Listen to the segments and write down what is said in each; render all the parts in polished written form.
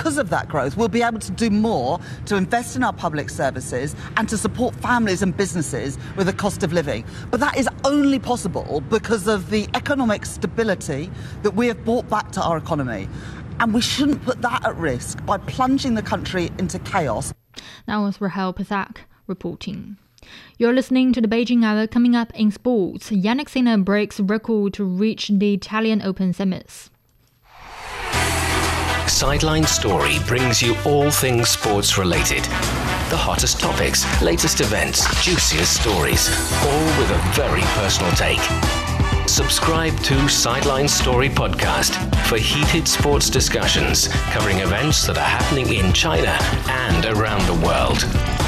because of that growth, we'll be able to do more to invest in our public services and to support families and businesses with the cost of living. But that is only possible because of the economic stability that we have brought back to our economy. And we shouldn't put that at risk by plunging the country into chaos. That was Rahel Pazak reporting. You're listening to the Beijing Hour. Coming up in sports, Jannik Sinner breaks record to reach the Italian Open semis. Sideline Story brings you all things sports related. The hottest topics, latest events, juiciest stories, all with a very personal take. Subscribe to Sideline Story Podcast for heated sports discussions covering events that are happening in China and around the world.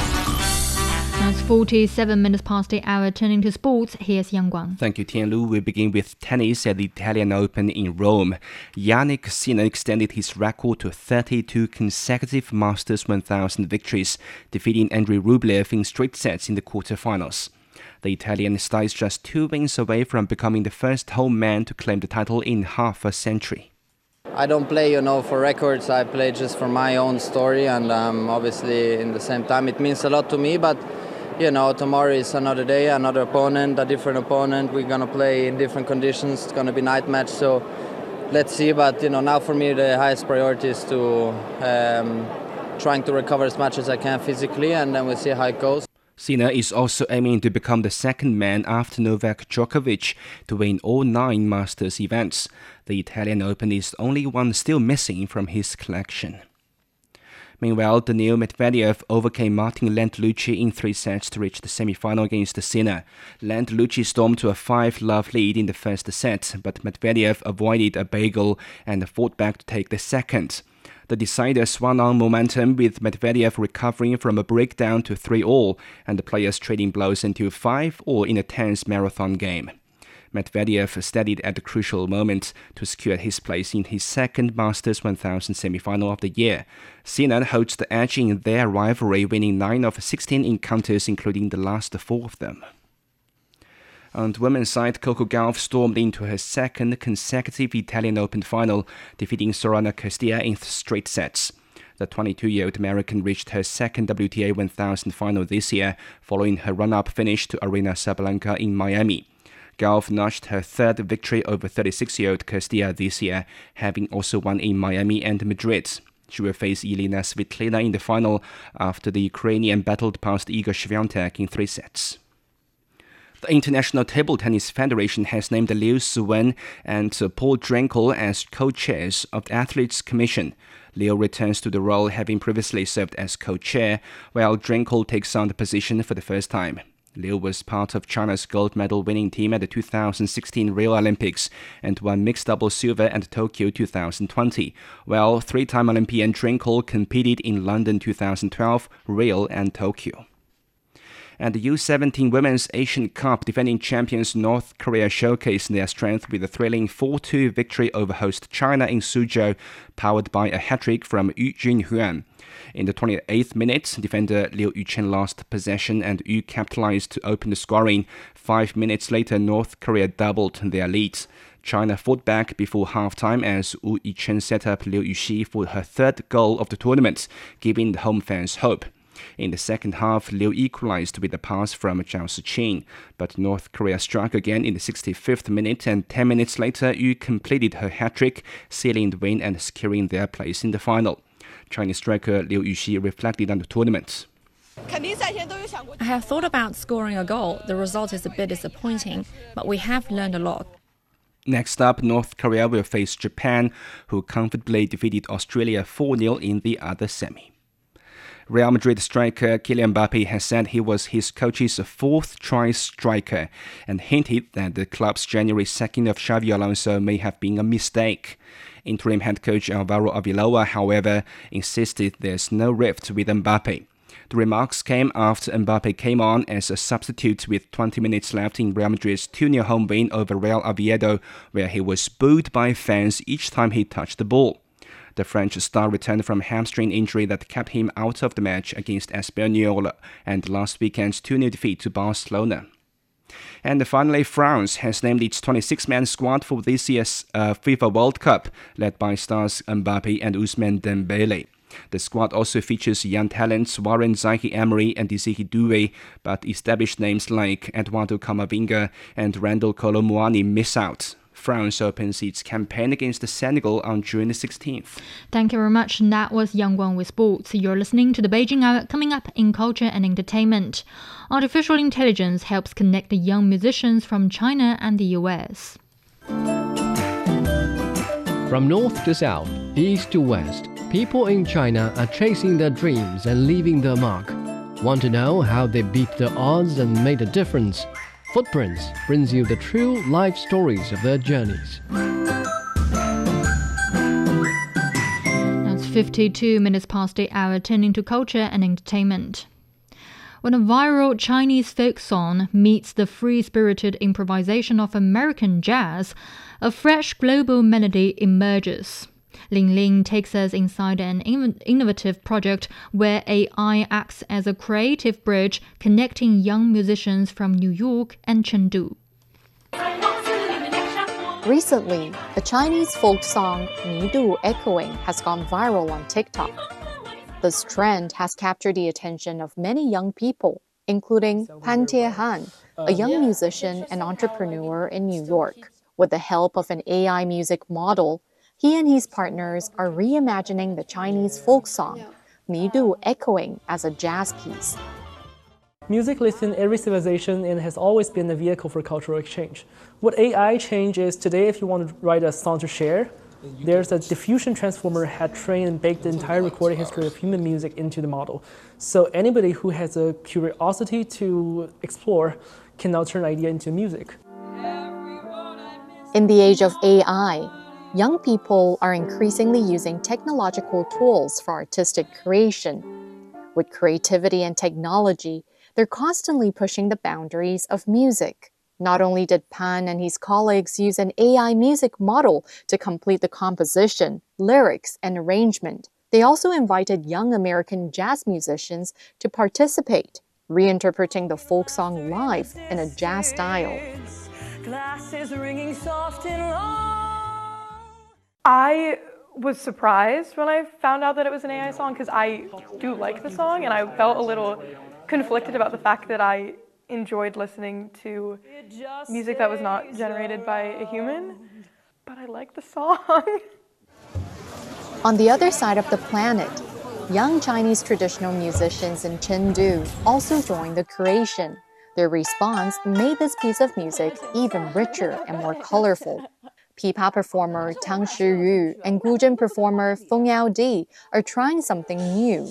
Now it's 47 minutes past the hour. Turning to sports, here's Yang Guang. Thank you, Tianlu. We begin with tennis at the Italian Open in Rome. Jannik Sinner extended his record to 32 consecutive Masters 1000 victories, defeating Andrei Rublev in straight sets in the quarterfinals. The Italian star is just 2 wins away from becoming the first home man to claim the title in half a century. I don't play, for records. I play just for my own story, and obviously in the same time it means a lot to me. But tomorrow is another day, another opponent, a different opponent. We're gonna play in different conditions. It's gonna be night match, so let's see. But now for me the highest priority is to trying to recover as much as I can physically, and then we'll see how it goes. Sinner is also aiming to become the second man after Novak Djokovic to win all 9 Masters events. The Italian Open is the only one still missing from his collection. Meanwhile, Daniil Medvedev overcame Martin Landaluce in 3 sets to reach the semi-final against Sinner. Landaluce stormed to a 5-love lead in the first set, but Medvedev avoided a bagel and fought back to take the second. The decider swung on momentum, with Medvedev recovering from a breakdown to 3-all, and the players trading blows until 5-all in a tense marathon game. Medvedev steadied at the crucial moment to secure his place in his second Masters 1000 semi-final of the year. Sinner holds the edge in their rivalry, winning 9 of 16 encounters, including the last 4 of them. On the women's side, Coco Gauff stormed into her second consecutive Italian Open final, defeating Sorana Castilla in straight sets. The 22-year-old American reached her second WTA 1000 final this year, following her run-up finish to Aryna Sabalenka in Miami. Gauff notched her third victory over 36-year-old Castilla this year, having also won in Miami and Madrid. She will face Elena Svitolina in the final after the Ukrainian battled past Igor Swiatek in 3 sets. The International Table Tennis Federation has named Liu Suwen and Paul Drenkel as co-chairs of the Athletes Commission. Liu returns to the role, having previously served as co-chair, while Drenkel takes on the position for the first time. Liu was part of China's gold medal winning team at the 2016 Rio Olympics and won mixed double silver at Tokyo 2020, while 3-time Olympian Drenkel competed in London 2012, Rio and Tokyo. And the U17 Women's Asian Cup defending champions North Korea showcased their strength with a thrilling 4-2 victory over host China in Suzhou, powered by a hat-trick from Yu Junhuan. In the 28th minute, defender Liu Yuchen lost possession and Yu capitalized to open the scoring. 5 minutes later, North Korea doubled their lead. China fought back before halftime as Wu Yichen set up Liu Yuxi for her 3rd goal of the tournament, giving the home fans hope. In the second half, Liu equalized with a pass from Zhao Siqing, but North Korea struck again in the 65th minute, and 10 minutes later, Yu completed her hat-trick, sealing the win and securing their place in the final. Chinese striker Liu Yuxi reflected on the tournament. I have thought about scoring a goal. The result is a bit disappointing, but we have learned a lot. Next up, North Korea will face Japan, who comfortably defeated Australia 4-0 in the other semi. Real Madrid striker Kylian Mbappe has said he was his coach's 4th-choice striker and hinted that the club's January sacking of Xavi Alonso may have been a mistake. Interim head coach Alvaro Arbeloa, however, insisted there's no rift with Mbappe. The remarks came after Mbappe came on as a substitute with 20 minutes left in Real Madrid's 2-0 home win over Real Oviedo, where he was booed by fans each time he touched the ball. The French star returned from a hamstring injury that kept him out of the match against Espanyol and last weekend's 2-0 defeat to Barcelona. And finally, France has named its 26-man squad for this year's FIFA World Cup, led by stars Mbappe and Ousmane Dembele. The squad also features young talents Warren Zaïre-Emery and Desiré Doué, but established names like Eduardo Camavinga and Randall Kolo Muani miss out. France opens its campaign against Senegal on June 16th. Thank you very much. And that was Yang Guang with sports. You're listening to the Beijing Hour. Coming up in culture and entertainment, artificial intelligence helps connect the young musicians from China and the US. From north to south, east to west, people in China are chasing their dreams and leaving their mark. Want to know how they beat the odds and made a difference? Footprints brings you the true life stories of their journeys. That's 52 minutes past the hour, turning to culture and entertainment. When a viral Chinese folk song meets the free-spirited improvisation of American jazz, a fresh global melody emerges. Ling Ling takes us inside an innovative project where AI acts as a creative bridge connecting young musicians from New York and Chengdu. Recently, the Chinese folk song Nidu Echoing has gone viral on TikTok. This trend has captured the attention of many young people, including Pan Tiehan, a young musician and entrepreneur in New York. With the help of an AI music model, he and his partners are reimagining the Chinese folk song, Nidu Echoing, as a jazz piece. Music lives in every civilization and has always been a vehicle for cultural exchange. What AI changed is today, if you want to write a song to share, there's a diffusion transformer had trained and baked the entire recorded history of human music into the model. So anybody who has a curiosity to explore can now turn idea into music. In the age of AI, young people are increasingly using technological tools for artistic creation. With creativity and technology, they're constantly pushing the boundaries of music. Not only did Pan and his colleagues use an AI music model to complete the composition, lyrics, and arrangement, they also invited young American jazz musicians to participate, reinterpreting the folk song live in a jazz style. Glasses ringing soft and long. I was surprised when I found out that it was an AI song because I do like the song and I felt a little conflicted about the fact that I enjoyed listening to music that was not generated by a human, but I like the song. On the other side of the planet, young Chinese traditional musicians in Chengdu also joined the creation. Their response made this piece of music even richer and more colorful. Pipa performer Tang Shiyu and Guzheng performer Feng Yaodi are trying something new.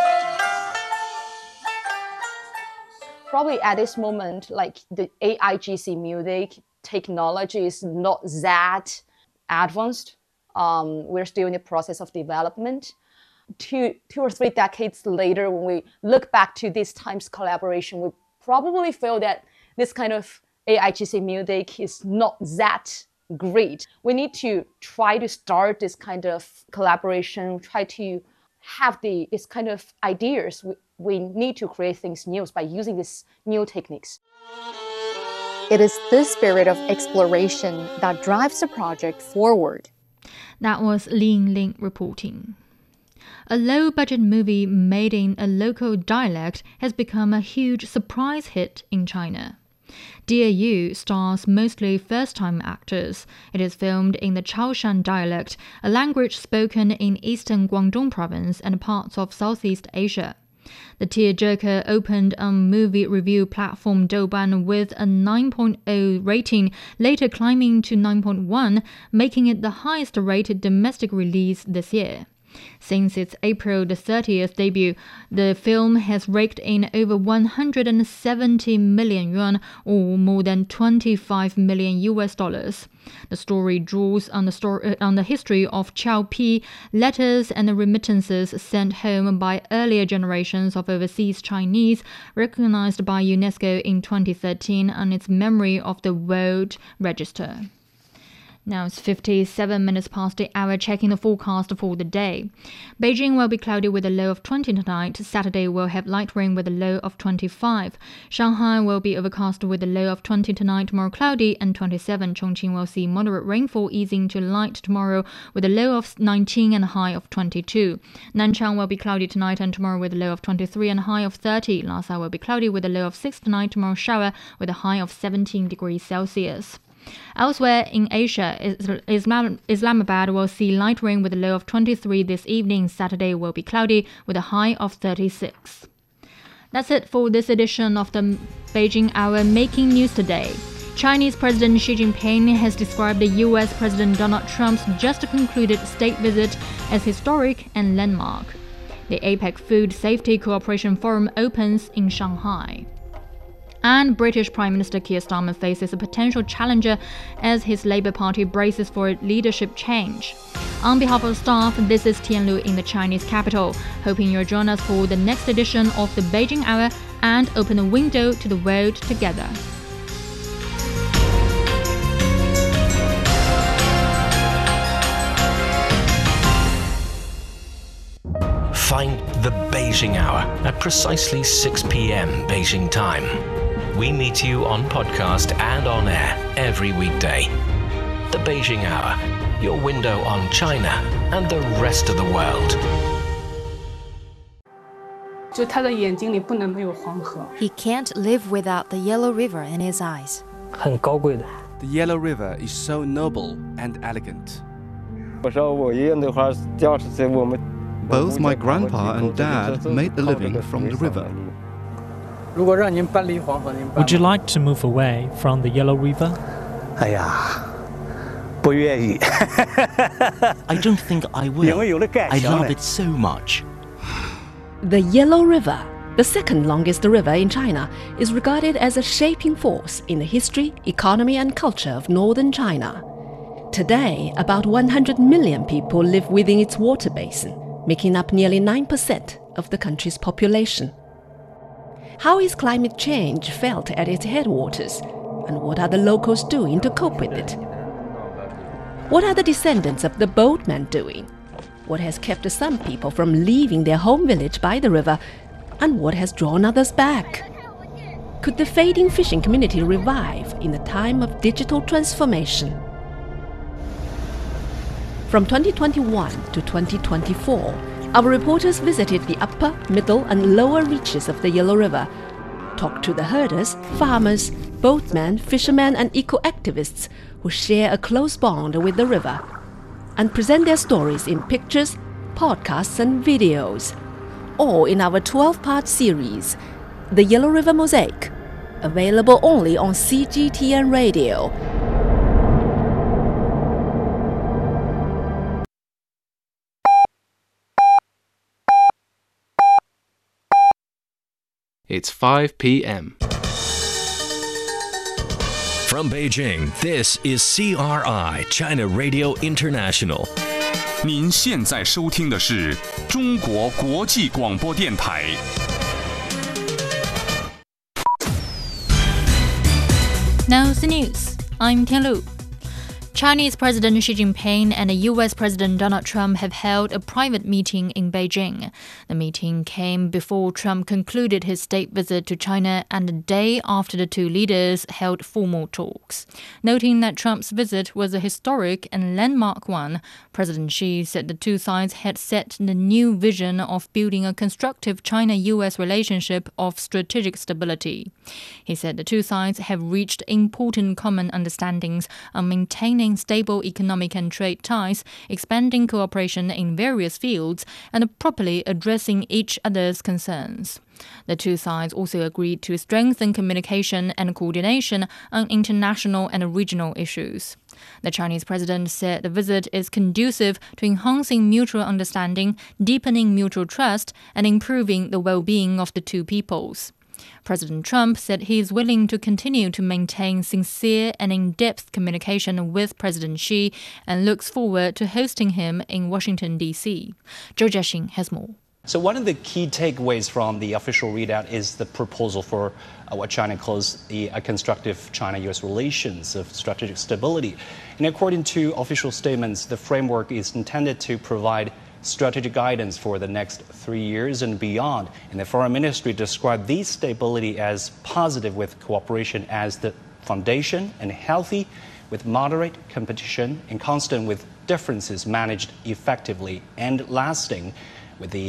Probably at this moment, like the AIGC music technology is not that advanced. We're still in the process of development. Two or three decades later, when we look back to this time's collaboration, we probably feel that this kind of AIGC music is not that great. We need to try to start this kind of collaboration, try to have this kind of ideas. We need to create things new by using these new techniques. It is this spirit of exploration that drives the project forward. That was Ling Ling reporting. A low-budget movie made in a local dialect has become a huge surprise hit in China. Dear You stars mostly first-time actors. It is filmed in the Chaoshan dialect, a language spoken in eastern Guangdong province and parts of Southeast Asia. The tearjerker opened on movie review platform Douban with a 9.0 rating, later climbing to 9.1, making it the highest-rated domestic release this year. Since its April the 30th debut, the film has raked in over 170 million yuan, or more than $25 million. The story draws on the history of Qiao Pi, letters and remittances sent home by earlier generations of overseas Chinese, recognized by UNESCO in 2013 on its Memory of the World Register. Now it's 57 minutes past the hour, checking the forecast for the day. Beijing will be cloudy with a low of 20 tonight. Saturday will have light rain with a low of 25. Shanghai will be overcast with a low of 20 tonight, tomorrow cloudy, and 27. Chongqing will see moderate rainfall easing to light tomorrow with a low of 19 and a high of 22. Nanchang will be cloudy tonight and tomorrow with a low of 23 and a high of 30. Lhasa will be cloudy with a low of 6 tonight, tomorrow shower with a high of 17 degrees Celsius. Elsewhere in Asia, Islamabad will see light rain with a low of 23 this evening. Saturday will be cloudy with a high of 36. That's it for this edition of the Beijing Hour Making News Today. Chinese President Xi Jinping has described the US President Donald Trump's just concluded state visit as historic and landmark. The APEC Food Safety Cooperation Forum opens in Shanghai. And British Prime Minister Keir Starmer faces a potential challenger as his Labour Party braces for leadership change. On behalf of the staff, this is Tian Lu in the Chinese capital, hoping you'll join us for the next edition of the Beijing Hour and open a window to the world together. Find the Beijing Hour at precisely 6 p.m. Beijing time. We meet you on podcast and on air every weekday. The Beijing Hour, your window on China and the rest of the world. He can't live without the Yellow River in his eyes. The Yellow River is so noble and elegant. Both my grandpa and dad made a living from the river. Would you like to move away from the Yellow River? I don't think I will. I love it so much. The Yellow River, the second longest river in China, is regarded as a shaping force in the history, economy and culture of northern China. Today, about 100 million people live within its water basin, making up nearly 9% of the country's population. How is climate change felt at its headwaters, and what are the locals doing to cope with it? What are the descendants of the boatmen doing? What has kept some people from leaving their home village by the river, and what has drawn others back? Could the fading fishing community revive in the time of digital transformation? From 2021 to 2024, our reporters visited the upper, middle and lower reaches of the Yellow River, talked to the herders, farmers, boatmen, fishermen and eco-activists who share a close bond with the river, and present their stories in pictures, podcasts and videos, all in our 12-part series, The Yellow River Mosaic, available only on CGTN Radio. It's 5 p.m. From Beijing, this is CRI China Radio International. 您现在收听的是中国国际广播电台。 Now the news. I'm Tian Lu. Chinese President Xi Jinping and US President Donald Trump have held a private meeting in Beijing. The meeting came before Trump concluded his state visit to China and a day after the two leaders held formal talks. Noting that Trump's visit was a historic and landmark one, President Xi said the two sides had set the new vision of building a constructive China-US relationship of strategic stability. He said the two sides have reached important common understandings on maintaining stable economic and trade ties, expanding cooperation in various fields, and properly addressing each other's concerns. The two sides also agreed to strengthen communication and coordination on international and regional issues. The Chinese president said the visit is conducive to enhancing mutual understanding, deepening mutual trust, and improving the well-being of the two peoples. President Trump said he is willing to continue to maintain sincere and in-depth communication with President Xi and looks forward to hosting him in Washington, D.C. Zhou Jiaxing has more. So one of the key takeaways from the official readout is the proposal for what China calls a constructive China-US relations of strategic stability. And according to official statements, the framework is intended to provide strategic guidance for the next 3 years and beyond. And the Foreign Ministry described this stability as positive, with cooperation as the foundation, and healthy with moderate competition, and constant with differences managed effectively, and lasting with the